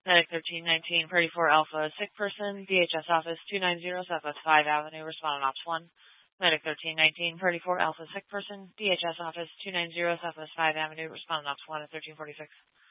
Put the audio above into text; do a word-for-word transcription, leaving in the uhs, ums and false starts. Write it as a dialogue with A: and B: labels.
A: Medic thirteen nineteen, Party four Alpha, sick person, D H S office two ninety Southwest five Avenue, respondent ops one. Medic thirteen nineteen, Party four Alpha, sick person, D H S office two ninety Southwest five Avenue, respondent ops one at thirteen forty-six.